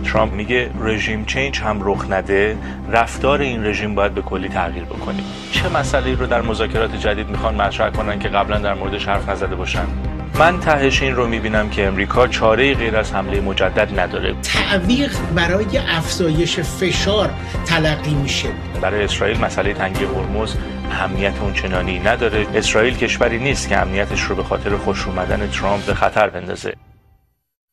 ترامپ میگه رژیم چینج هم رخ نده، رفتار این رژیم باید به کلی تغییر بکنه. چه مسئله‌ای رو در مذاکرات جدید میخوان مطرح کنن که قبلا در موردش حرف نزده باشن؟ من تهش این رو میبینم که امریکا چاره‌ای غیر از حمله مجدد نداره. تعویق برای افزایش فشار تلقی میشه. برای اسرائیل مسئله تنگی هرمز اهمیت اونچنانی نداره. اسرائیل کشوری نیست که امنیتش رو به خاطر خوش اومدن ترامپ به خطر بندازه.